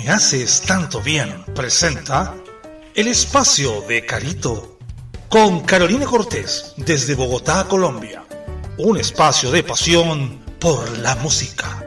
me haces tanto bien presenta el espacio de Carito con Carolina Cortés desde Bogotá, Colombia. Un espacio de pasión por la música.